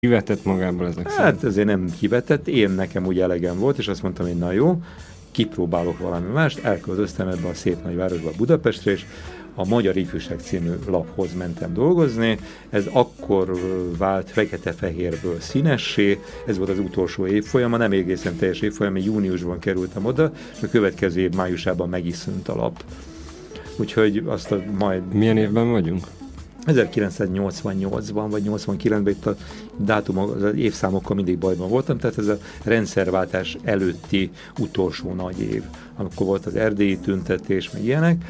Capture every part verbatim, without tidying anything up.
Kivetett magából ezek Hát szerint? ezért nem kivetett, én nekem úgy elegem volt, és azt mondtam, hogy na jó, kipróbálok valami mást, elköltöztem ebbe a szép nagyvárosba, Budapestre, és a Magyar Ifjúság című laphoz mentem dolgozni. Ez akkor vált fekete-fehérből színessé, ez volt az utolsó évfolyama, nem egészen teljes évfolyam, én júniusban kerültem oda, és a következő év májusában meg is szűnt a lap. Úgyhogy azt a majd... Milyen évben vagyunk? ezerkilencszáznyolcvannyolcban vagy nyolcvankilencben, itt a dátumok, az évszámokkal mindig bajban voltam, tehát ez a rendszerváltás előtti utolsó nagy év, amikor volt az erdélyi tüntetés, meg ilyenek,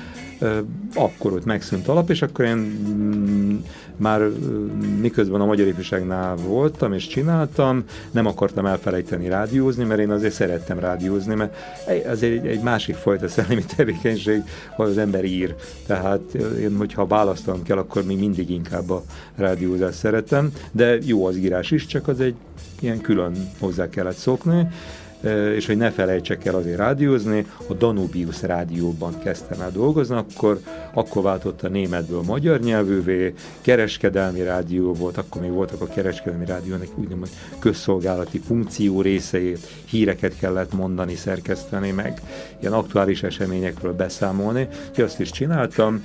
akkor ott megszűnt a lap, és akkor én mm, már miközben a Magyar Ifjúságnál voltam és csináltam, nem akartam elfelejteni rádiózni, mert én azért szerettem rádiózni, mert azért egy, egy másik fajta szellemi tevékenység, ha az ember ír. Tehát én, hogyha választanom kell, akkor még mindig inkább a rádiózást szeretem, de jó az írás is, csak az egy ilyen külön hozzá kellett szokni, és hogy ne felejtsek el azért rádiózni, a Danubius rádióban kezdtem el dolgozni, akkor, akkor váltott a németből magyar nyelvűvé, kereskedelmi rádió volt, akkor még voltak a kereskedelmi rádiónak úgynevezett közszolgálati funkció részeit, híreket kellett mondani, szerkeszteni, meg ilyen aktuális eseményekről beszámolni, úgyhogy azt is csináltam,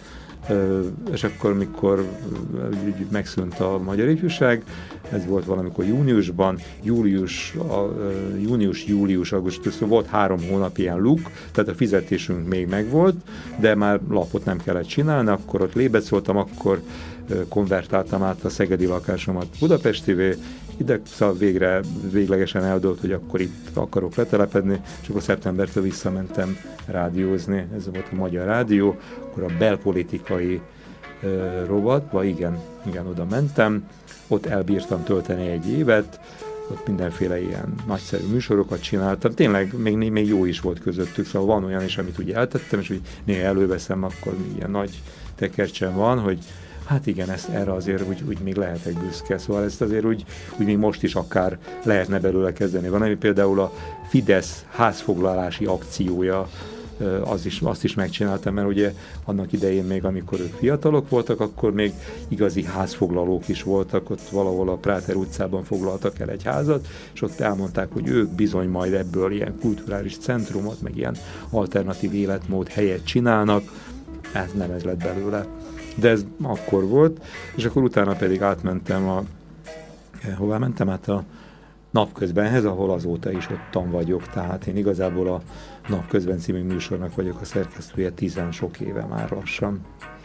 és akkor, mikor megszűnt a Magyar Ifjúság, ez volt valamikor júniusban, július, a, június, július, augusztus, szóval volt három hónap ilyen luk, tehát a fizetésünk még megvolt, de már lapot nem kellett csinálni, akkor ott lébecoltam, akkor konvertáltam át a szegedi lakásomat Budapestivé, ide szóval végre, véglegesen eldőlt, hogy akkor itt akarok letelepedni, és akkor szeptembertől visszamentem rádiózni, ez volt a Magyar Rádió, akkor a belpolitikai uh, rovatba, igen, igen, oda mentem, ott elbírtam tölteni egy évet, ott mindenféle ilyen nagyszerű műsorokat csináltam, tényleg még, még jó is volt közöttük, szóval van olyan is, amit úgy eltettem, és úgy néha előveszem, akkor ilyen nagy tekercsem van, hogy hát igen, ezt, erre azért úgy, úgy még lehetek büszke, szóval ezt azért úgy, úgy még most is akár lehetne belőle kezdeni. Van, ami például a Fidesz házfoglalási akciója, az is, azt is megcsináltam, mert ugye annak idején még, amikor ők fiatalok voltak, akkor még igazi házfoglalók is voltak, ott valahol a Práter utcában foglaltak el egy házat, és ott elmondták, hogy ők bizony majd ebből ilyen kulturális centrumot, meg ilyen alternatív életmód helyet csinálnak, hát nem ez lett belőle. De ez akkor volt, és akkor utána pedig átmentem a, hová mentem át a Napközbenhez, ahol azóta is ottan vagyok, tehát én igazából a Napközben című műsornak vagyok a szerkesztője tizen sok éve már lassan.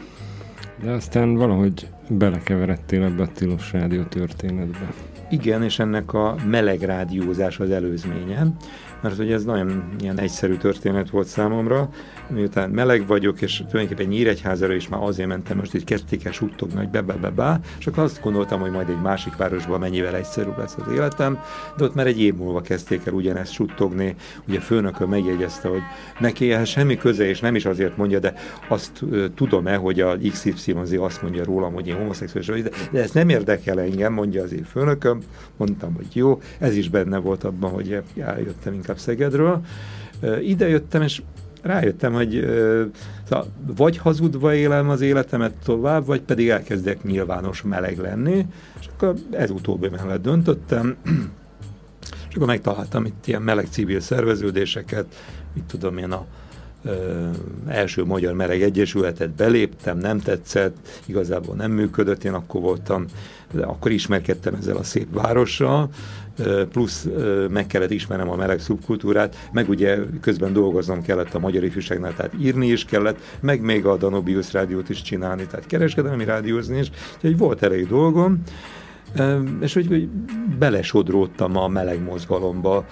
De aztán valahogy belekeveredtél ebbe a tilos rádió történetbe. Igen, és ennek a meleg rádiózás az előzménye, mert hogy ez nagyon ilyen egyszerű történet volt számomra, miután meleg vagyok, és tulajdonképpen Nyíregyházára is már azért mentem, most így kezdték el suttogni, hogy be-be-be-be, és akkor azt gondoltam, hogy majd egy másik városban mennyivel egyszerűbb lesz az életem, de ott már egy év múlva kezdték el ugyanezt suttogni, ugye főnökön megjegyezte, hogy neki ehhez semmi köze, és nem is azért mondja, de azt uh, tudom-e, hogy a iksz ipszilon zé azt mondja rólam, hogy én homoszexuális vagyok, de, de ezt nem érdekel engem, mondja az én főnököm, mondtam, hogy jó, ez is benne volt abban, hogy eljöttem inkább Szegedről. Uh, ide jöttem, és rájöttem, hogy uh, szóval vagy hazudva élem az életemet tovább, vagy pedig elkezdek nyilvános meleg lenni, és akkor ez utóbbi mellett döntöttem, és akkor megtaláltam itt ilyen meleg civil szerveződéseket, mit tudom én, a uh, első Magyar Meleg Egyesületet beléptem, nem tetszett, igazából nem működött, én akkor voltam, de akkor ismerkedtem ezzel a szép várossal, plusz meg kellett ismernem a meleg szubkultúrát, meg ugye közben dolgoznom kellett a Magyar Ifjúságnál, tehát írni is kellett, meg még a Danubius rádiót is csinálni, tehát kereskedelmi rádiózni is, úgyhogy volt elég dolgom, és hogy, hogy belesodródtam a meleg mozgalomba.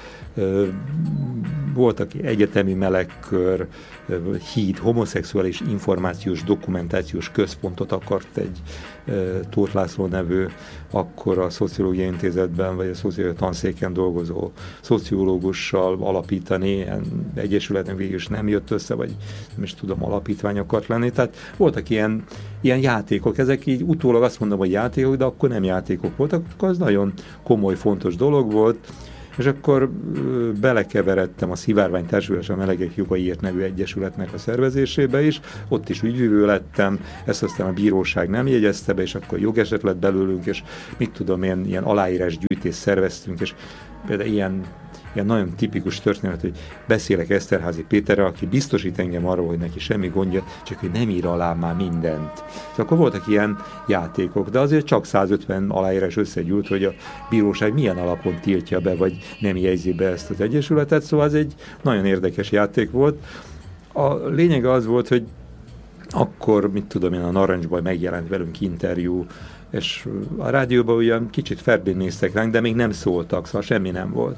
Voltak egyetemi melegkör, híd, homoszexuális információs, dokumentációs központot akart egy Tóth László nevű, akkor a Szociológiai Intézetben, vagy a Szociológiai Tanszéken dolgozó szociológussal alapítani, ilyen egyesületnek végül is nem jött össze, vagy nem is tudom, alapítvány akart lenni. Tehát voltak ilyen, ilyen játékok, ezek így utólag azt mondom, hogy játékok, de akkor nem játékok voltak, akkor az nagyon komoly, fontos dolog volt. És akkor belekeveredtem a Szivárvány Társulás a Melegek Jogaiért nevű egyesületnek a szervezésébe is, ott is ügyvivő lettem, ezt aztán a bíróság nem jegyezte be, és akkor jogeset lett belőlünk, és mit tudom én, ilyen aláírásgyűjtést szerveztünk, és például ilyen ilyen nagyon tipikus történet, hogy beszélek Eszterházy Péterrel, aki biztosít engem arról, hogy neki semmi gondja, csak hogy nem ír alá már mindent. Szóval akkor voltak ilyen játékok, de azért csak százötven aláírás összegyűlt, hogy a bíróság milyen alapon tiltja be, vagy nem jegyzi be ezt az egyesületet, szóval ez egy nagyon érdekes játék volt. A lényege az volt, hogy akkor, mit tudom én, a Narancsban megjelent velünk interjú, és a rádióban ugyan kicsit ferdén néztek ránk, de még nem szóltak, szóval semmi nem volt.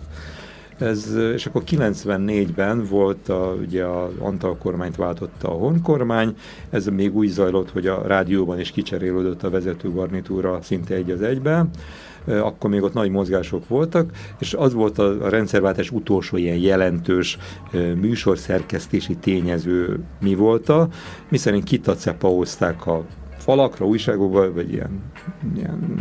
Ez, és akkor kilencvennégyben volt, a, ugye az Antal kormányt váltotta a Horn kormány, ez még úgy zajlott, hogy a rádióban is kicserélődött a vezető garnitúra szinte egy az egyben, akkor még ott nagy mozgások voltak, és az volt a, a rendszerváltás utolsó ilyen jelentős műsorszerkesztési tényező mi volt a, miszerint kitacepaozták a falakra, újságokba, vagy ilyen, ilyen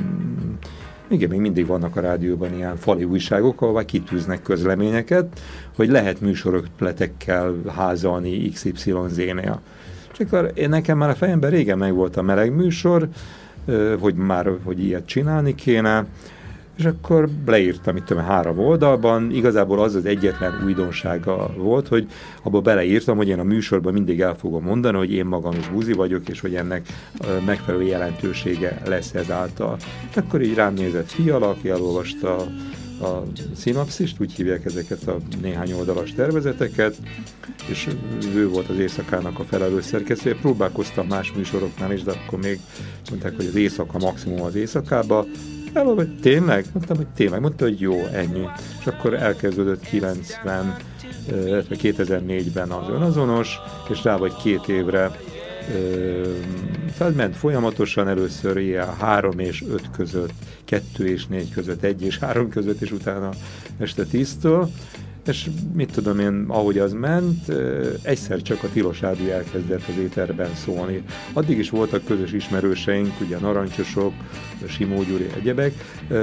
igen, még mindig vannak a rádióban ilyen fali újságok, ahol kitűznek közleményeket, hogy lehet műsorötletekkel házalni iksz ipszilon zé-nél. És akkor én nekem már a fejemben régen megvolt a meleg műsor, hogy már hogy ilyet csinálni kéne, és akkor leírtam itt a három oldalban, igazából az az egyetlen újdonsága volt, hogy abba beleírtam, hogy én a műsorban mindig el fogom mondani, hogy én magam is buzi vagyok, és hogy ennek megfelelő jelentősége lesz ezáltal. Akkor így rám nézett Fiala, aki elolvasta a, a szinapszist, úgy hívják ezeket a néhány oldalas tervezeteket, és ő volt az éjszakának a felelős szerkesztője. Próbálkoztam más műsoroknál is, de akkor még mondták, hogy az éjszaka maximum az éjszakába. Elol, hogy tényleg? Mondtam, hogy tényleg. Mondta, hogy jó, ennyi. És akkor elkezdődött kilencven, kétezer-négyben az önazonos, és rá vagy két évre tehát ment folyamatosan, először ilyen három és öt között, kettő és négy között, egy és három között, és utána este tíztől. És mit tudom én, ahogy az ment, egyszer csak a Tilos Ádám elkezdett az éterben szólni. Addig is voltak közös ismerőseink, ugye Narancsosok, Simó Gyuri, egyebek.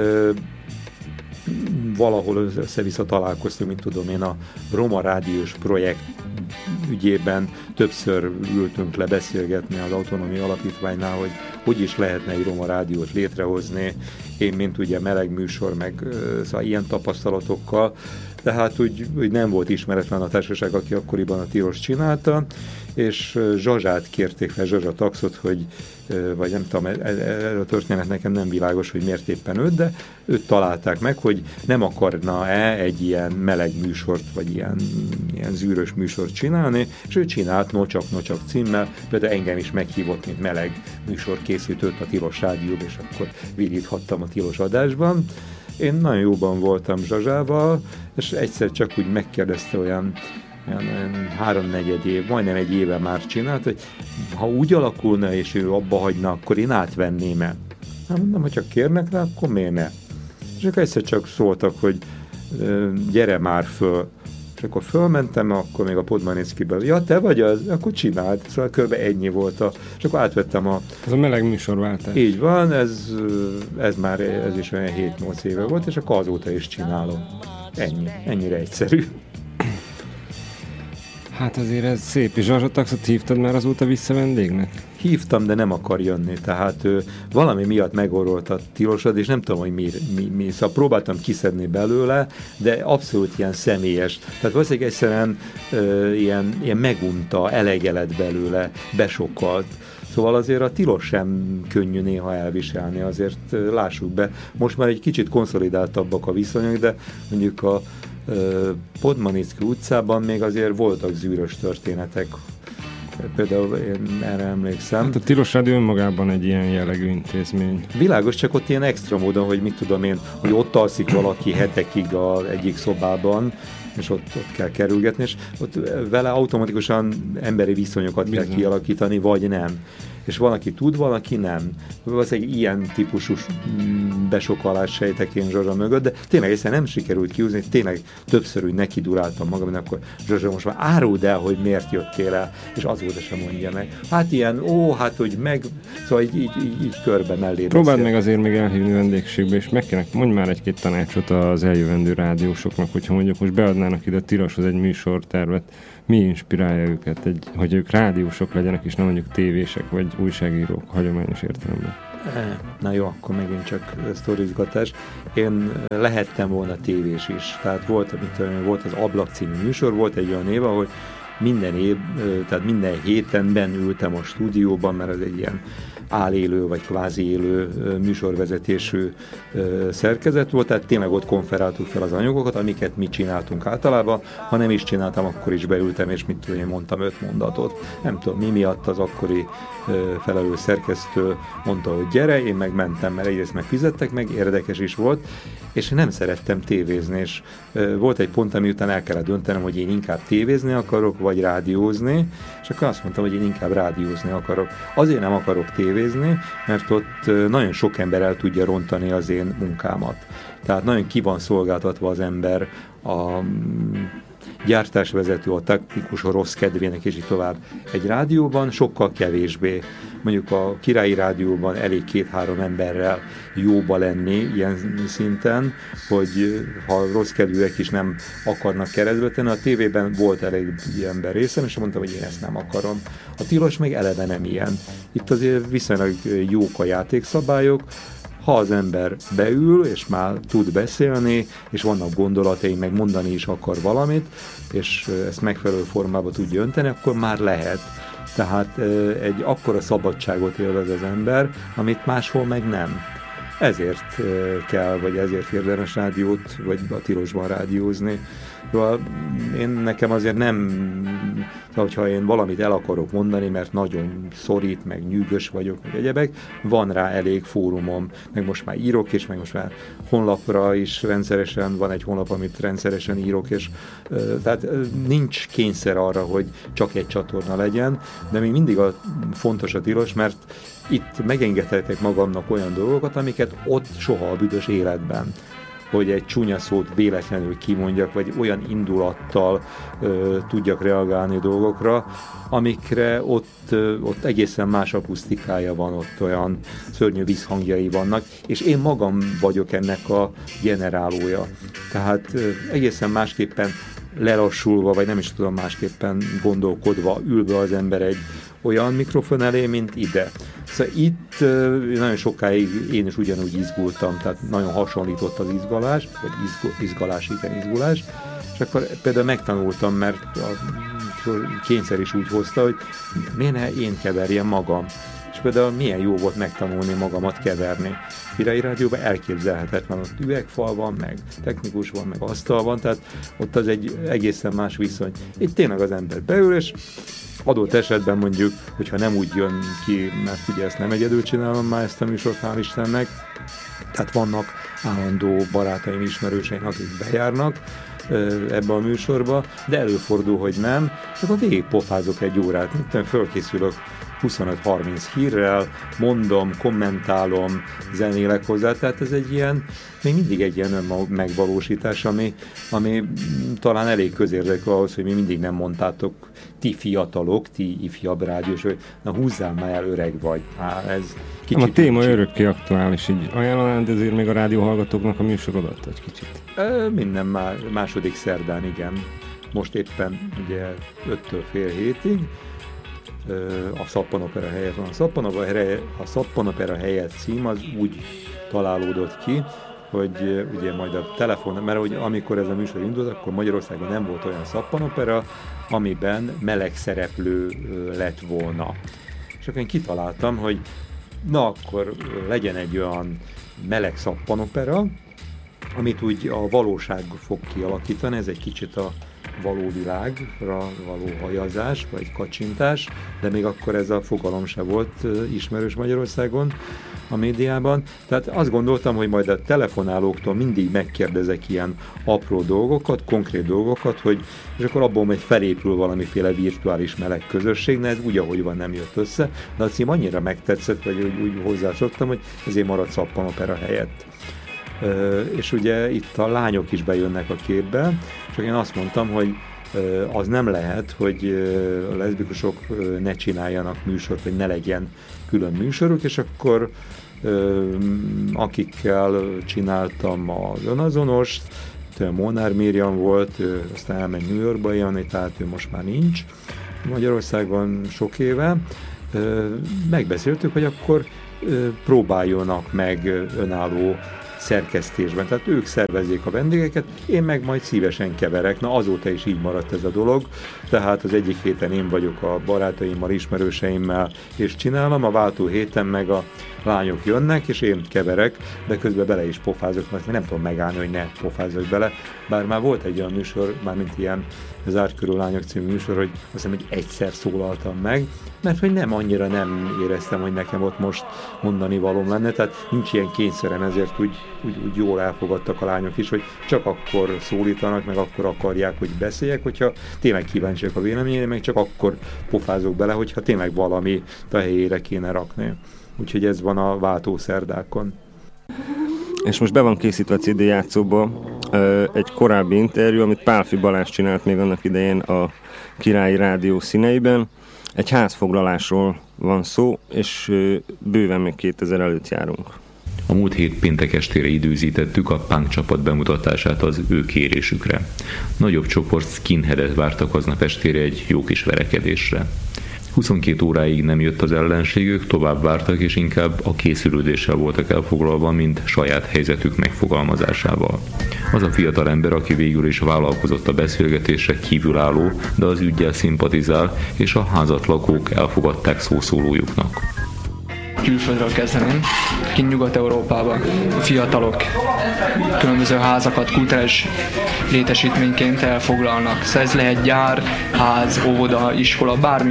Valahol össze-vissza találkoztunk, mint tudom én, a Roma Rádiós projekt ügyében többször ültünk le beszélgetni az Autonómia Alapítványnál, hogy hogy is lehetne egy Roma Rádiót létrehozni. Én, mint ugye meleg műsor, meg szóval ilyen tapasztalatokkal, tehát úgy, úgy nem volt ismeretlen a társaság, aki akkoriban a Tilos csinálta, és Zsazsát kérték fel, Zsazsa Taxot, hogy, vagy nem tudom, ez a történet nekem nem világos, hogy miért éppen őt, de őt találták meg, hogy nem akarna-e egy ilyen meleg műsort, vagy ilyen, ilyen zűrös műsort csinálni, és ő csinált Nocsak Nocsak címmel, például engem is meghívott, mint meleg műsor készítőt a Tilos Rádióban, és akkor viríthattam a Tilos adásban. Én nagyon jóban voltam Zsazsával, és egyszer csak úgy megkérdezte olyan, olyan háromnegyed év, majdnem egy éve már csinált, hogy ha úgy alakulna, és ő abba hagyna, akkor én átvenném-e. Hát mondom, ha csak kérnek rá, akkor miért ne? És akkor egyszer csak szóltak, hogy gyere már föl. És akkor fölmentem, akkor még a Podmanickiben, ja, te vagy az? Akkor csináld. Szóval kb. Ennyi volt a... És akkor átvettem a... Ez a meleg műsorváltás. Így van, ez, ez már ez is olyan hét-nyolc éve volt, és akkor azóta is csinálom. Ennyi. Ennyire egyszerű. Hát azért ez szép. És Zsazsa Taxot hívtad már azóta vissza vendégnek? Hívtam, de nem akar jönni. Tehát ő, valami miatt megorrolt a Tilosod, és nem tudom, hogy mi, mi, mi. Szóval próbáltam kiszedni belőle, de abszolút ilyen személyes. Tehát valószínűleg egyszerűen ö, ilyen, ilyen megunta, elege lett belőle, besokkalt. Szóval azért a Tilos sem könnyű néha elviselni, azért ö, lássuk be. Most már egy kicsit konszolidáltabbak a viszonyok, de mondjuk a Podmanicki utcában még azért voltak zűrös történetek. Például én erre emlékszem. Hát a Tilos Rádió önmagában egy ilyen jellegű intézmény. Világos, csak ott ilyen extra módon, hogy mit tudom én, hogy ott alszik valaki hetekig az egyik szobában, és ott, ott kell kerülgetni, és ott vele automatikusan emberi viszonyokat Bizony. kell kialakítani, vagy nem. és van, aki tud, van, aki nem. Az egy ilyen típusú besokalás sejtek én Zsazsa mögött, de tényleg egyszer nem sikerült kiúzni, tényleg többször úgy neki duráltam magam, mert akkor Zsazsa, most már áruld el, hogy miért jöttél el, és azóta sem mondja meg. Hát ilyen, ó, hát hogy meg, szóval így, így, így, így körbe mellé. Próbáld meg azért még elhívni vendégségbe, és meg kell, mondj már egy-két tanácsot az eljövendő rádiósoknak, hogyha mondjuk most beadnának ide a Tiloshoz egy műsortervet, mi inspirálja őket, egy, hogy ők rádiósok legyenek, és nem mondjuk tévések, vagy újságírók hagyományos értelemben. Na jó, akkor megint csak sztorizgatás. Én lehettem volna tévés is. Tehát volt, amit, volt az Ablak című műsor, volt egy olyan év, ahol minden év, tehát minden héten benn ültem a stúdióban, mert ez egy ilyen álélő vagy kvázi élő műsorvezetésű szerkezet volt, tehát tényleg ott konferáltuk fel az anyagokat, amiket mi csináltunk általában, ha nem is csináltam, akkor is beültem, és mit tudom, én mondtam öt mondatot. Nem tudom, mi miatt az akkori felelős szerkesztő mondta, hogy gyere, én meg mentem, mert egyrészt megfizettek meg, érdekes is volt, és nem szerettem tévézni, és volt egy pont, ami után el kellett döntenem, hogy én inkább tévézni akarok, vagy rádiózni, és akkor azt mondtam, hogy én inkább rádiózni akarok. Azért nem akarok tévézni, mert ott nagyon sok ember el tudja rontani az én munkámat. Tehát nagyon ki van szolgáltatva az ember a gyártásvezető, a taktikus, a rossz kedvének, és így tovább. Egy rádióban sokkal kevésbé. Mondjuk a Királyi Rádióban elég két-három emberrel jóba lenni ilyen szinten, hogy ha rossz kedvűek is nem akarnak keresztbe tenni. A tévében volt elég ember részem, és mondtam, hogy én ezt nem akarom. A Tilos még eleve nem ilyen. Itt azért viszonylag jók a játékszabályok, ha az ember beül, és már tud beszélni, és vannak gondolatai, meg mondani is akar valamit, és ezt megfelelő formába tudja önteni, akkor már lehet. Tehát egy akkora szabadságot élvez az ember, amit máshol meg nem. Ezért kell, vagy ezért érdemes rádiót, vagy a Tilosban rádiózni. Én nekem azért nem, hogyha én valamit el akarok mondani, mert nagyon szorít, meg nyűgös vagyok, meg egyebek, van rá elég fórumom, meg most már írok, és meg most már honlapra is rendszeresen, van egy honlap, amit rendszeresen írok, és tehát nincs kényszer arra, hogy csak egy csatorna legyen, de még mindig a fontos a Tilos, mert itt megengedhetek magamnak olyan dolgokat, amiket ott soha a büdös életben, hogy egy csúnya szót véletlenül kimondjak, vagy olyan indulattal ö, tudjak reagálni dolgokra, amikre ott, ö, ott egészen más akusztikája van, ott olyan szörnyű visszhangjai vannak, és én magam vagyok ennek a generálója. Tehát ö, egészen másképpen lelassulva, vagy nem is tudom másképpen gondolkodva, ülve az ember egy olyan mikrofon elé, mint ide. Szóval itt uh, nagyon sokáig én is ugyanúgy izgultam, tehát nagyon hasonlított az izgalás, vagy izg- izgalás, igen, izgulás, és akkor például megtanultam, mert a kényszer is úgy hozta, hogy miért ne én keverjem magam. És például milyen jó volt megtanulni magamat keverni. Királyi Rádióban elképzelhetetlen, ott üvegfal van, meg technikus van, meg asztal van, tehát ott az egy egészen más viszony. Itt tényleg az ember beül, és adott esetben mondjuk, hogyha nem úgy jön ki, mert ugye ezt nem egyedül csinálom már ezt a műsort, hál' Istennek, tehát vannak állandó barátaim, ismerőseim, akik bejárnak ebbe a műsorba, de előfordul, hogy nem, akkor végig pofázok egy órát, mint fölkészülök huszonöt-harminc hírrel, mondom, kommentálom, zenélek hozzá, tehát ez egy ilyen, még mindig egy ilyen megvalósítás, ami, ami talán elég közérdekű ahhoz, hogy mi mindig nem mondtátok, ti fiatalok, ti ifjabb rádiós, hogy na húzzál már el, öreg vagy. Há, ez kicsit... A téma kicsit örökké aktuális, így ajánlanád ezért még a rádióhallgatóknak a műsorodat egy kicsit? E, minden má, második szerdán, igen. Most éppen ugye öttől fél hétig. A Szappanopera helyett van. A Szappanopera, a Szappanopera helyett cím az úgy találódott ki, hogy ugye majd a telefon, mert hogy amikor ez a műsor indult, akkor Magyarországon nem volt olyan szappanopera, amiben meleg szereplő lett volna. És akkor én kitaláltam, hogy na akkor legyen egy olyan meleg szappanopera, amit úgy a valóság fog kialakítani, ez egy kicsit a való világra való hajazás, vagy kacsintás, de még akkor ez a fogalom se volt ismerős Magyarországon, a médiában. Tehát azt gondoltam, hogy majd a telefonálóktól mindig megkérdezek ilyen apró dolgokat, konkrét dolgokat, hogy és akkor abból majd felépül valamiféle virtuális meleg közösség, de ez úgy, ahogy van, nem jött össze. De a cím annyira megtetszett, vagy úgy, úgy hozzászoktam, hogy ezért maradt Szappanopera helyett. Ö, és ugye itt a lányok is bejönnek a képbe, csak én azt mondtam, hogy ö, az nem lehet, hogy ö, a leszbikusok ö, ne csináljanak műsort, vagy ne legyen külön műsoruk, és akkor ö, akikkel csináltam az önazonost, Molnár Miriam volt, ő aztán elment New Yorkba élni, tehát ő most már nincs Magyarországon sok éve. Megbeszéltük, hogy akkor próbáljonak meg önálló szerkesztésben. Tehát ők szervezzék a vendégeket, én meg majd szívesen keverek. Na azóta is így maradt ez a dolog. Tehát az egyik héten én vagyok a barátaimmal, ismerőseimmel, és csinálom, a váltó héten meg a lányok jönnek, és én keverek, de közben bele is pofázok, mert nem tudom megállni, hogy ne pofázzak bele. Bár már volt egy olyan műsor, mármint ilyen Zárt körül lányok című műsor, hogy azt hiszem, hogy egyszer szólaltam meg, mert hogy nem annyira nem éreztem, hogy nekem ott most mondani valóm lenne, tehát nincs ilyen kényszerem, ezért úgy, úgy, úgy jól elfogadtak a lányok is, hogy csak akkor szólítanak, meg akkor akarják, hogy beszéljek, hogyha tényleg kíváncsiak a véleményére, meg csak akkor pofázok bele, hogyha tényleg valami a helyére kéne rakni. Úgyhogy ez van a váltószerdákon. És most be van készítve a cé dé játszóba egy korábbi interjú, amit Pálfi Balázs csinált még annak idején a Királyi Rádió színeiben. Egy házfoglalásról van szó, és bőven még kétezer előtt járunk. A múlt hét péntek estére időzítettük a punk csapat bemutatását az ő kérésükre. Nagyobb csoport skinheadet vártak aznap estére egy jó kis verekedésre. huszonkét óráig nem jött az ellenségük, tovább vártak, és inkább a készülődéssel voltak elfoglalva, mint saját helyzetük megfogalmazásával. Az a fiatal ember, aki végül is vállalkozott a beszélgetésre, kívülálló, de az üggyel szimpatizál, és a házat lakók elfogadták szószólójuknak. Külföldről kezdeném, kint Nyugat-Európában fiatalok különböző házakat kulturális létesítményként elfoglalnak. Szóval ez lehet gyár, ház, óvoda, iskola, bármi.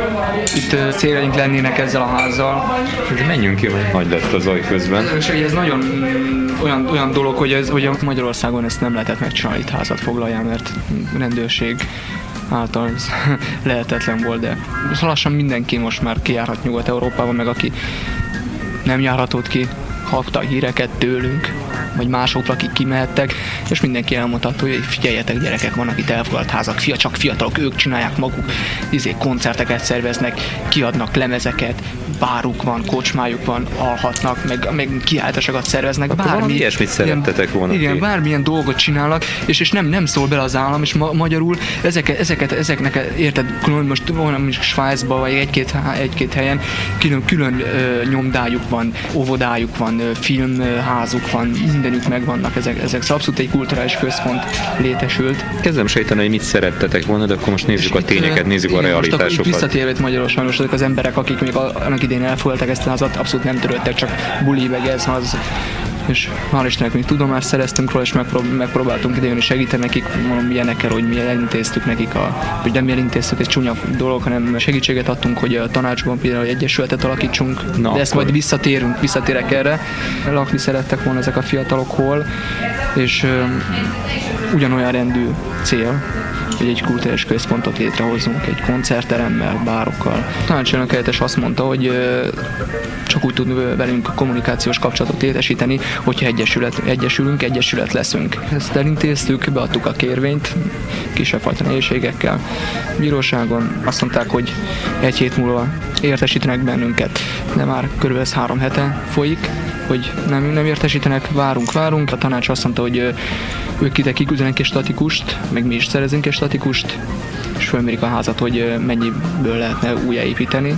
Itt céljaink lennének ezzel a házzal. Menjünk ki, hogy nagy lett a zaj közben. És ez nagyon olyan, olyan dolog, hogy, ez, hogy Magyarországon ezt nem lehetett megcsinálni, itt házat foglaljál, mert rendőrség által lehetetlen volt, de lassan mindenki most már kijárhat Nyugat-Európában, meg aki nem járhatott ki, kapta híreket tőlünk, vagy másokra, akik kimehettek, és mindenki elmondhatta, hogy figyeljetek, gyerekek, vannak itt elfoglalt házak, fia, csak fiatalok, ők csinálják maguk, izé, koncerteket szerveznek, kiadnak lemezeket, báruk van, kocsmájuk van, alhatnak, meg, meg kiáltásokat szerveznek, akkor bármi. ilyesmit szerettetek volna. Igen, ki. bármilyen dolgot csinálnak, és, és nem, nem szól bele az állam, és ma, magyarul ezeket, ezeket, ezeknek, érted, most olyan is Svájcban, vagy egy-két, egy-két helyen külön, külön ö, nyomdájuk van, óvodájuk van, ö, filmházuk van, mindenük megvannak, ezek, ezek szóval abszolút egy kulturális központ létesült. Kezdem sejteni, hogy mit szerettetek volna, de akkor most nézzük és a tényeket, nézzük igen, a realitásokat. Most visszatérve Magyarországon, most azok az emberek, akik még annak idén elfogadták ezt a házat, abszolút nem törődtek, csak buli, meg ez az. És hál' Istennek még tudomást szereztünk róla, és megprób- megpróbáltunk idejönni segíteni nekik, mondom, ilyenekkel, hogy mi elintéztük nekik, a, hogy nem elintéztük, ez csúnya dolog, hanem segítséget adtunk, hogy a tanácsban például egy egyesületet alakítsunk, na, de ezt majd visszatérünk, visszatérek erre. Lakni szerettek volna ezek a fiatalok hol, és ö, ugyanolyan rendű cél, hogy egy kulturális központot létrehozzunk, egy koncertteremmel, bárokkal. A tanácselnök helyettes azt mondta, hogy ö, csak úgy tud velünk kommunikációs kapcsolatot létesíteni, hogyha egyesület, egyesülünk, egyesület leszünk. Ezt elintéztük, beadtuk a kérvényt, kisebb fajta nehézségekkel. Bíróságon azt mondták, hogy egy hét múlva értesítenek bennünket, de már körülbelül három hete folyik, hogy nem, nem értesítenek, várunk, várunk. A tanács azt mondta, hogy ők ide kiküldenek egy statikust, meg mi is szerezünk egy statikust, és fölmérik a házat, hogy mennyiből lehetne újjáépíteni.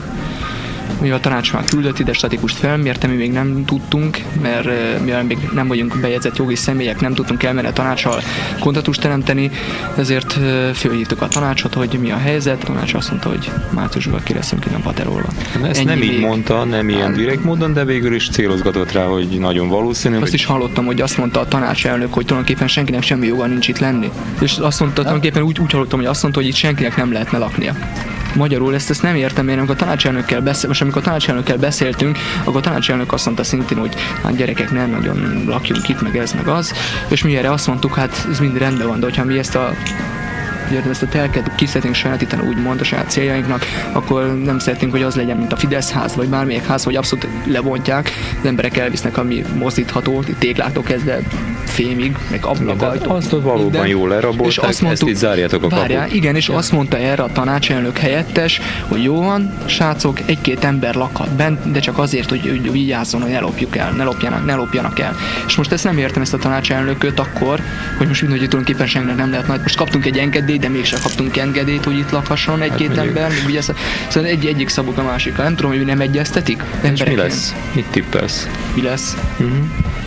Mi a tanács már küldött ide statikust felmérte, mi még nem tudtunk, mert mivel még nem vagyunk bejegyzett jogi személyek, nem tudtunk elmenni a tanácssal kontaktust teremteni, ezért fölhívtuk a tanácsot, hogy mi a helyzet. A tanács azt mondta, hogy márciusban ki leszünk innen paterolva. Ezt ennyi nem így mondta, nem ilyen direkt módon, de végül is célozgatott rá, hogy nagyon valószínű. Azt hogy... is hallottam, hogy azt mondta a tanácselnök, hogy tulajdonképpen senkinek semmi joga nincs itt lenni. És azt mondta, tulajdonképpen úgy, úgy hallottam, hogy azt mondta, hogy itt senkinek nem lehetne laknia. Magyarul ezt, ezt nem értem én, amikor a tanácselnökkel, beszél, most amikor a tanácselnökkel beszéltünk, akkor a tanácselnök azt mondta szintén, hogy hát gyerekek, nem nagyon lakjunk itt, meg ez, meg az, és mi erre azt mondtuk, hát ez mind rendben van, de hogyha mi ezt a ezt a telket ki szeretnénk sajátítani úgymond a saját céljainknak, akkor nem szeretnénk, hogy az legyen, mint a Fidesz ház, vagy bármelyik ház, hogy abszolút levontják, az emberek elvisznek, ami mozdítható, téglától kezdve fémig, meg ablakajtó. Azt ott valóban minden. Jól lerabolták, és azt mondtuk, ezt itt zárjátok a várjál, kaput. Igen, és ja. Azt mondta erre a tanácselnök helyettes, hogy jó van, srácok, egy-két ember lakhat bent, de csak azért, hogy, hogy vigyázzon, hogy ne lopjuk el, ne lopjanak, ne lopjanak el. És most ezt nem értem, ezt a tanácselnököt akkor, hogy most mindegy, tulajdonképpen senkinek nem lehet nagy. Most kaptunk egy engedélyt, de mégsem kaptunk engedélyt, hogy itt lakhasson egy-két hát ember. Ugye, szóval egy, egyik szabuk a másikra. Nem tudom, hogy nem egyeztetik. És mi lesz? Mit tippelsz? Mi lesz? Uh-huh.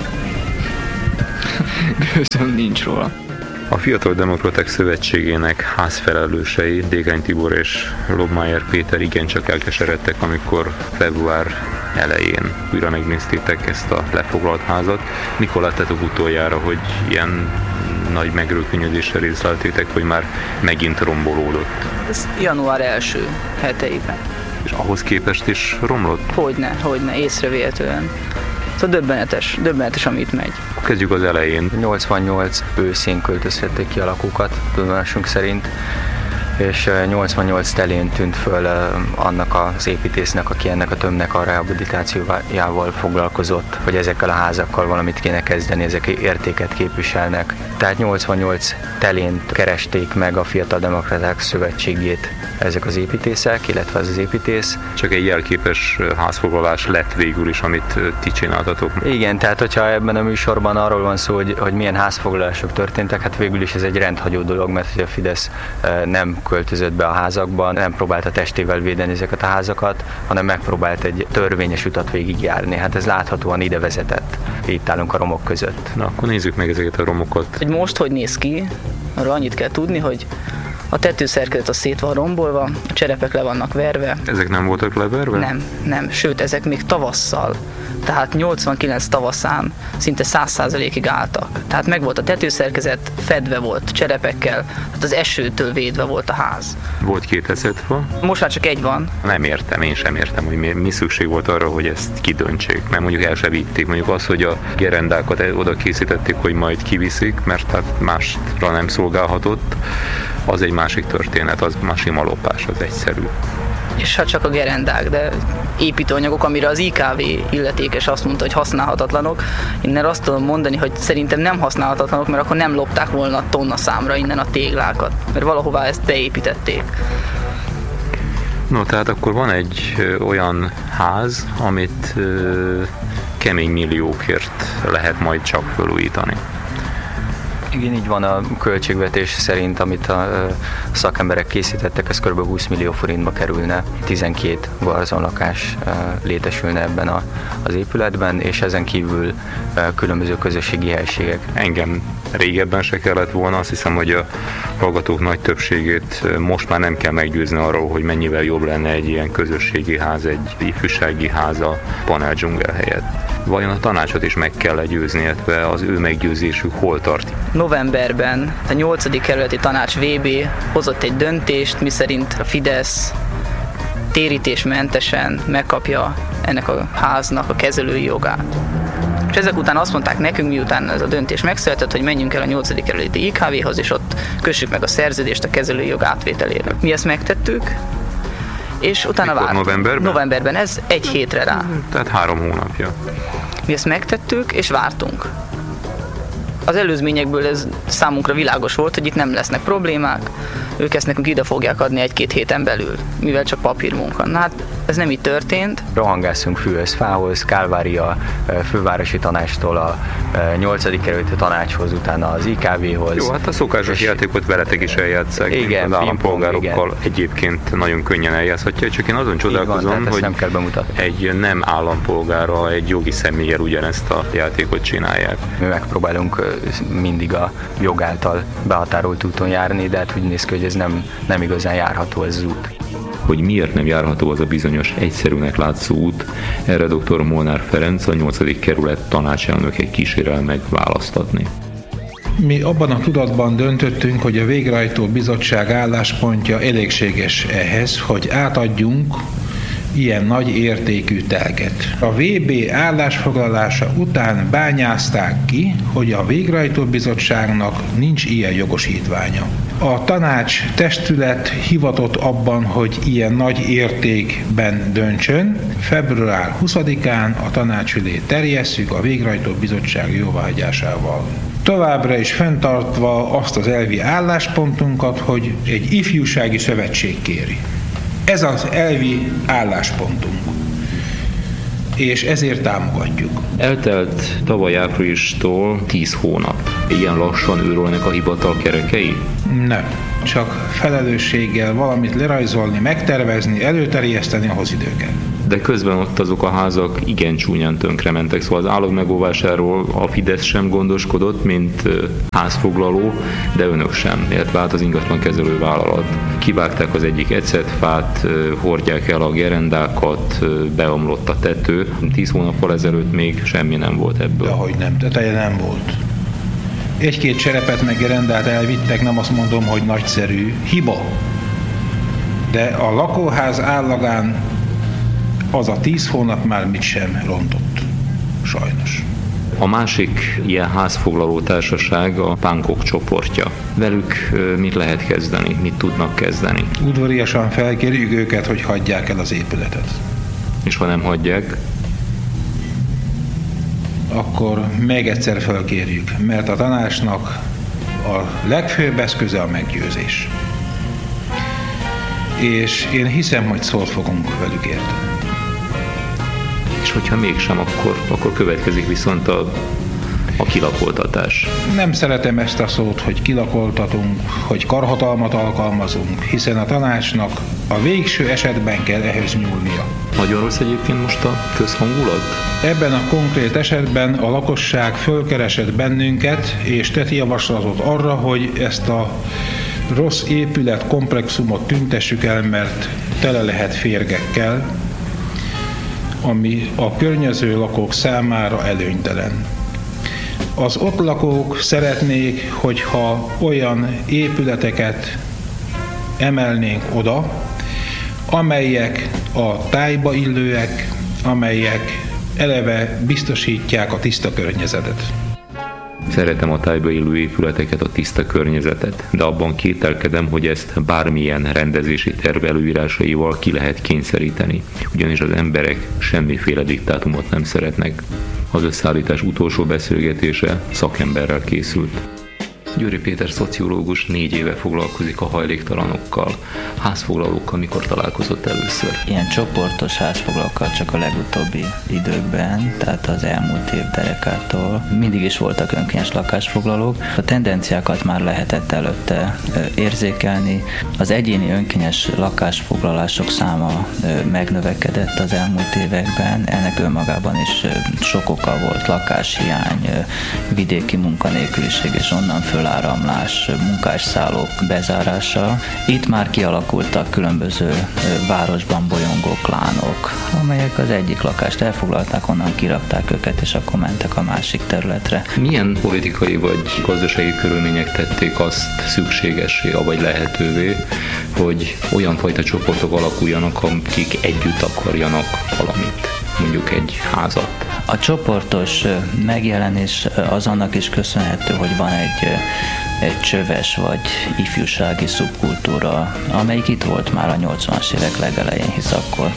Gőzöm nincs róla. A Fiatal Demokraták Szövetségének házfelelősei, Dékány Tibor és Lobmeier Péter igencsak elkeseredtek, amikor február elején újra megnéztétek ezt a lefoglalt házat. Mikor láttátok utoljára, hogy ilyen nagy megrökönyödésre részleltétek, hogy már megint rombolódott? Ez január első heteiben. És ahhoz képest is romlott? Hogyne, hogyne, észrevéhetően. Szóval döbbenetes, döbbenetes, amit megy. Kezdjük az elején. nyolcvannyolc őszén költözhették ki a lakókat, tudomásunk szerint, és nyolcvannyolc telén tűnt föl annak az építésznek, aki ennek a tömbnek a rehabilitációjával foglalkozott, hogy ezekkel a házakkal valamit kéne kezdeni, ezek értéket képviselnek. Tehát nyolcvannyolc telén keresték meg a Fiatal Demokraták Szövetségét ezek az építészek, illetve az az építész. Csak egy jelképes házfoglalás lett végül is, amit ti csináltatok. Igen, tehát hogyha ebben a műsorban arról van szó, hogy, hogy milyen házfoglalások történtek, hát végül is ez egy rendhagyó dolog, mert hogy a Fidesz nem költözött be a házakban, nem próbálta testével védeni ezeket a házakat, hanem megpróbált egy törvényes utat végigjárni. Hát ez láthatóan ide vezetett. Itt állunk a romok között. Na, akkor nézzük meg ezeket a romokat. Hogy most hogy néz ki, arra annyit kell tudni, hogy a tetőszerkezet az szét van rombolva, a cserepek le vannak verve. Ezek nem voltak leverve? Nem, nem. Sőt, ezek még tavasszal, tehát nyolcvankilenc tavaszán szinte száz százalékig álltak. Tehát meg volt a tetőszerkezet, fedve volt cserepekkel, tehát az esőtől védve volt a ház. Volt két eszetfa? Most már csak egy van. Nem értem, én sem értem, hogy mi, mi szükség volt arra, hogy ezt kidöntsék. Mert mondjuk el se vitték. Mondjuk az, hogy a gerendákat oda készítették, hogy majd kiviszik, mert hát másra nem szolgálhatott, az egy másik történet, az már sima lopás, az egyszerű. És hát csak a gerendák, de építőanyagok, amire az i ká vé illetékes azt mondta, hogy használhatatlanok. Innen azt tudom mondani, hogy szerintem nem használhatatlanok, mert akkor nem lopták volna tonna számra innen a téglákat, mert valahová ezt beépítették. No, tehát akkor van egy ö, olyan ház, amit ö, kemény milliókért lehet majd csak felújítani. Igen, így van, a költségvetés szerint, amit a szakemberek készítettek, ez kb. húsz millió forintba kerülne. tizenkét garzonlakás létesülne ebben a, az épületben, és ezen kívül különböző közösségi helységek. Engem régebben se kellett volna, azt hiszem, hogy a hallgatók nagy többségét most már nem kell meggyőzni arról, hogy mennyivel jobb lenne egy ilyen közösségi ház, egy ifjúsági ház a panel dzsungel helyett. Vajon a tanácsot is meg kell győzni, illetve az ő meggyőzésük hol tart? Novemberben a nyolcadik kerületi tanács vé bé hozott egy döntést, miszerint a Fidesz térítésmentesen megkapja ennek a háznak a kezelői jogát. És ezek után azt mondták nekünk, miután ez a döntés megszületett, hogy menjünk el a nyolcadik kerületi i ká véhoz, és ott kössük meg a szerződést a kezelői jog átvételére. Mi ezt megtettük, és utána vártunk. Novemberben? Novemberben, ez egy hétre rá. Tehát három hónapja. Mi ezt megtettük, és vártunk. Az előzményekből ez számunkra világos volt, hogy itt nem lesznek problémák, ők ezt nekünk ide fogják adni egy-két héten belül, mivel csak papírmunka. Na hát ez nem így történt. Rohangászunk fűhöz, fához, Kálvária fővárosi tanácstól a nyolcadik kerületi tanácshoz, utána az i ká véhoz. Jó, hát a szokásos játékot veletek is eljátszák. Igen, az állampolgárokkal igen. Egyébként nagyon könnyen eljátszhatja, csak én azon csodálkozom, van, hogy nem kell bemutatni. Egy nem állampolgára, egy jogi személlyel ugyanezt a játékot csinálják. Mi megpróbálunk mindig a jog által behatárolt úton járni, de hát úgy néz ki, hogy ez nem, nem igazán járható ez az út. Hogy miért nem járható az a bizonyos egyszerűnek látszó út, erre dr. Molnár Ferenc, a nyolcadik kerület tanácselnöke kísérel meg választ adni. Mi abban a tudatban döntöttünk, hogy a végrehajtó bizottság álláspontja elégséges ehhez, hogy átadjunk ilyen nagy értékű telket. A vé bé állásfoglalása után bányázták ki, hogy a végrehajtó bizottságnak nincs ilyen jogosítványa. A tanács testület hivatott abban, hogy ilyen nagy értékben döntsön. február huszadikán a tanács elé terjesszük a végrehajtó bizottság jóváhagyásával. Továbbra is fenntartva azt az elvi álláspontunkat, hogy egy ifjúsági szövetség kéri. Ez az elvi álláspontunk, és ezért támogatjuk. Eltelt tavaly áprilistól tíz hónap. Ilyen lassan őrölnek a hivatal kerekei? Nem. Csak felelősséggel valamit lerajzolni, megtervezni, előterjeszteni, ahhoz idő kell. De közben ott azok a házak igen csúnyán tönkrementek, szóval az állag megóvásáról a Fidesz sem gondoskodott, mint házfoglaló, de önök sem, illetve hát az ingatlan kezelő vállalat. Kivágták az egyik ecetfát, hordják el a gerendákat, beomlott a tető. Tíz hónappal ezelőtt még semmi nem volt ebből. Dehogy nem, teteje nem volt. Egy-két cserepet meg gerendát elvittek, nem azt mondom, hogy nagyszerű. Hiba. De a lakóház állagán az a tíz hónap már mit sem rontott. Sajnos. A másik ilyen házfoglaló társaság a pánkok csoportja. Velük mit lehet kezdeni? Mit tudnak kezdeni? Udvariasan felkérjük őket, hogy hagyják el az épületet. És ha nem hagyják? Akkor még egyszer felkérjük, mert a tanácsnak a legfőbb eszköze a meggyőzés. És én hiszem, hogy szót fogunk velük érteni. És hogyha mégsem, akkor, akkor következik viszont a, a kilakoltatás. Nem szeretem ezt a szót, hogy kilakoltatunk, hogy karhatalmat alkalmazunk, hiszen a tanácsnak a végső esetben kell ehhez nyúlnia. Nagyon rossz egyébként most a közhangulat? Ebben a konkrét esetben a lakosság fölkeresett bennünket, és tett javaslatot arra, hogy ezt a rossz épület komplexumot tüntessük el, mert tele lehet férgekkel, ami a környező lakók számára előnytelen. Az ott lakók szeretnék, hogyha olyan épületeket emelnénk oda, amelyek a tájba illőek, amelyek eleve biztosítják a tiszta környezetet. Szeretem a tájba illő épületeket, a tiszta környezetet, de abban kételkedem, hogy ezt bármilyen rendezési terv előírásaival ki lehet kényszeríteni, ugyanis az emberek semmiféle diktátumot nem szeretnek. Az összeállítás utolsó beszélgetése szakemberrel készült. Győri Péter szociológus négy éve foglalkozik a hajléktalanokkal, házfoglalókkal. Mikor találkozott először? Ilyen csoportos házfoglalókkal csak a legutóbbi időkben, tehát az elmúlt év derekától. Mindig is voltak önkényes lakásfoglalók. A tendenciákat már lehetett előtte érzékelni. Az egyéni önkényes lakásfoglalások száma megnövekedett az elmúlt években. Ennek önmagában is sok oka volt: lakáshiány, vidéki munkanélküliség és onnan föl áramlás, munkásszállók bezárása. Itt már kialakultak különböző városban bolyongó klánok, amelyek az egyik lakást elfoglalták, onnan kirakták őket, és akkor mentek a másik területre. Milyen politikai vagy gazdasági körülmények tették azt szükségessé, vagy lehetővé, hogy olyan fajta csoportok alakuljanak, akik együtt akarjanak valamit, mondjuk egy házat? A csoportos megjelenés az annak is köszönhető, hogy van egy, egy csöves vagy ifjúsági szubkultúra, amelyik itt volt már a nyolcvanas évek legelején, hisz akkor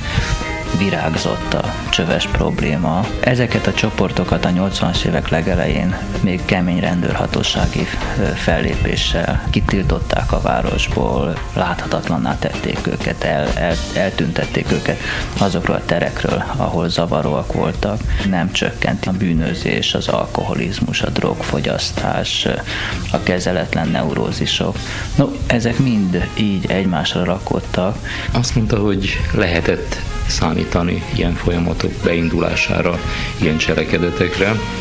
virágzott a csöves probléma. Ezeket a csoportokat a nyolcvanas évek legelején még kemény rendőrhatósági fellépéssel kitiltották a városból, láthatatlanná tették őket, el, el, eltüntették őket azokról a terekről, ahol zavaróak voltak. Nem csökkent a bűnözés, az alkoholizmus, a drogfogyasztás, a kezeletlen neurózisok. No, ezek mind így egymásra rakódtak. Azt mondta, hogy lehetett számítani ilyen folyamatok beindulására, ilyen cselekedetekre.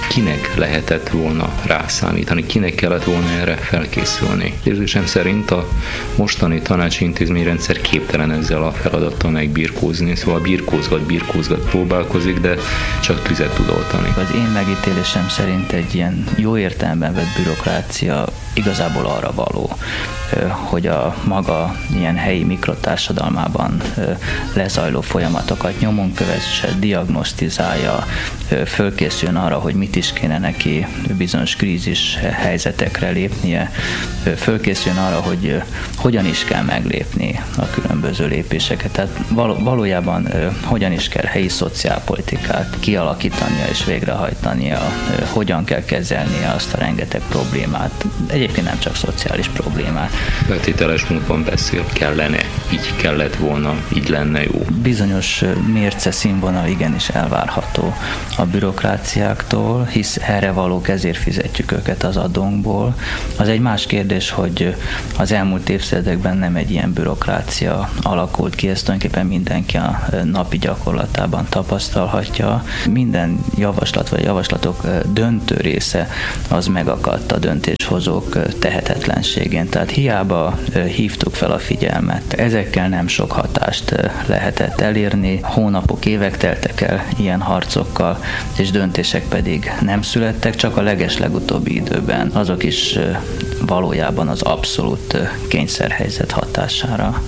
kinek lehetett volna rászámítani, kinek kellett volna erre felkészülni. Érzésem szerint a mostani tanácsi intézményrendszer képtelen ezzel a feladattal megbirkózni, szóval birkózgat, birkózgat, próbálkozik, de csak tüzet tud oltani. Az én megítélésem szerint egy ilyen jó értelemben vett bürokrácia igazából arra való, hogy a maga ilyen helyi mikrotársadalmában lezajló folyamatokat nyomon kövesse, diagnosztizálja, fölkészüljön arra, hogy mit is kéne neki bizonyos krízis helyzetekre lépnie, fölkészüljön arra, hogy hogyan is kell meglépni a különböző lépéseket. Tehát valójában hogyan is kell helyi szociálpolitikát kialakítania és végrehajtania, hogyan kell kezelnie azt a rengeteg problémát, egyébként nem csak szociális problémát. Feltételes módban beszél, kellene, így kellett volna, így lenne jó. Bizonyos mérce színvonal igenis elvárható a bürokráciáktól, hisz erre valók, ezért fizetjük őket az adónkból. Az egy más kérdés, hogy az elmúlt évtizedekben nem egy ilyen bürokrácia alakult ki, ezt tulajdonképpen mindenki a napi gyakorlatában tapasztalhatja. Minden javaslat vagy javaslatok döntő része az megakadt a döntéshozók tehetetlenségén. Tehát hiába hívtuk fel a figyelmet. Ezekkel nem sok hatást lehetett elérni. Hónapok, évek teltek el ilyen harcokkal, és döntések pedig nem születtek, csak a legeslegutóbbi időben. Azok is valójában az abszolút kényszerhelyzet hatására.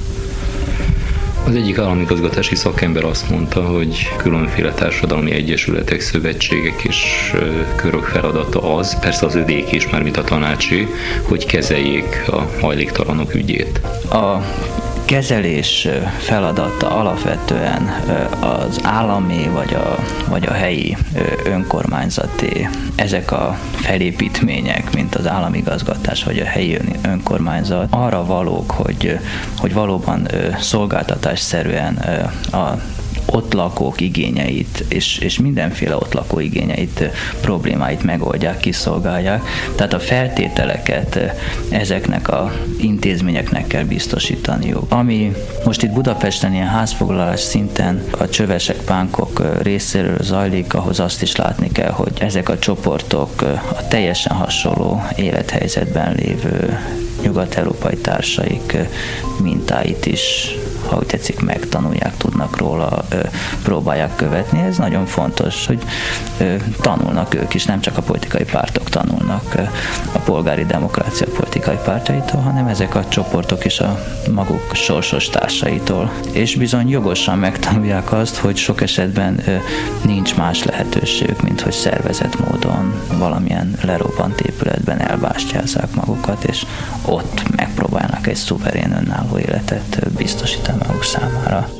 Az egyik államigazgatási szakember azt mondta, hogy különféle társadalmi egyesületek, szövetségek és körök feladata az, persze az övék is, mármint a tanácsi, hogy kezeljék a hajléktalanok ügyét. A kezelés feladata alapvetően az állami vagy a, vagy a helyi önkormányzati. Ezek a felépítmények, mint az államigazgatás vagy a helyi önkormányzat arra valók, hogy, hogy valóban szolgáltatásszerűen a ott lakók igényeit, és, és mindenféle ott lakó igényeit, problémáit megoldják, kiszolgálják. Tehát a feltételeket ezeknek az intézményeknek kell biztosítaniuk. Ami most itt Budapesten ilyen házfoglalás szinten a csövesek, pánkok részéről zajlik, ahhoz azt is látni kell, hogy ezek a csoportok a teljesen hasonló élethelyzetben lévő nyugat-európai társaik mintáit is, ha úgy tetszik, megtanulják, tudnak róla, próbálják követni. Ez nagyon fontos, hogy tanulnak ők is, nem csak a politikai pártok tanulnak a polgári demokrácia politikai pártjaitól, hanem ezek a csoportok is a maguk sorsos társaitól. És bizony jogosan megtanulják azt, hogy sok esetben nincs más lehetőségük, mint hogy szervezett módon valamilyen lerobbant épületben elbástyázzák magukat, és ott megpróbálnak egy szuverén önálló életet biztosítani maguk számára.